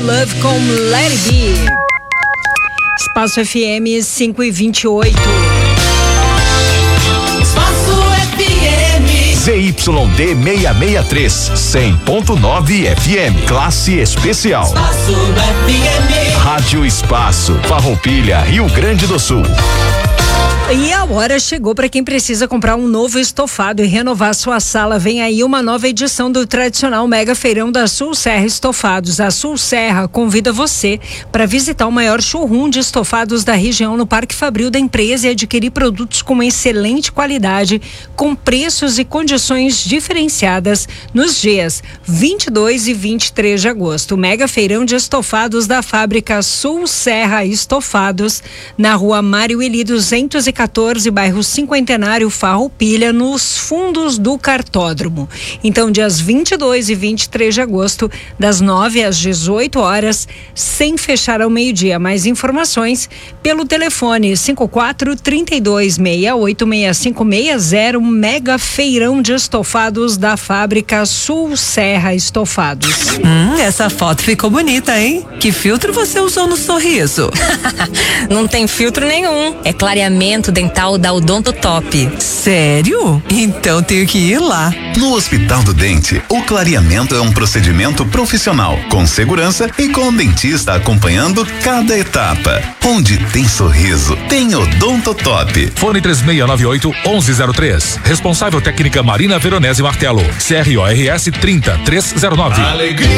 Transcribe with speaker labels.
Speaker 1: Love com Let It Be. Espaço FM 5:28.
Speaker 2: Espaço FM.
Speaker 3: ZYD 663, 100.9 FM, classe especial.
Speaker 2: Espaço FM.
Speaker 3: Rádio Espaço, Farroupilha, Rio Grande do Sul.
Speaker 1: E a hora chegou para quem precisa comprar um novo estofado e renovar sua sala. Vem aí uma nova edição do tradicional Mega Feirão da Sul Serra Estofados. A Sul Serra convida você para visitar o maior showroom de estofados da região no Parque Fabril da empresa e adquirir produtos com excelente qualidade, com preços e condições diferenciadas nos dias 22 e 23 de agosto. Mega Feirão de Estofados da fábrica Sul Serra Estofados, na rua Mário Eli 214, bairro Cinquentenário, Farroupilha, nos fundos do cartódromo. Então, dias 22 e 23 de agosto, das 9 às 18 horas, sem fechar ao meio-dia. Mais informações pelo telefone 54-3268-6560, Mega Feirão de Estofados da fábrica Sul Serra Estofados.
Speaker 4: Essa foto ficou bonita, hein? Que filtro você usou no sorriso?
Speaker 5: Não tem filtro nenhum. É clareamento dental da Odonto Top.
Speaker 4: Sério? Então tenho que ir lá.
Speaker 6: No Hospital do Dente, o clareamento é um procedimento profissional, com segurança e com o dentista acompanhando cada etapa. Onde tem sorriso, tem Odonto Top.
Speaker 3: Fone 3698-1103. Responsável técnica Marina Veronese Martelo. CRORS 30309.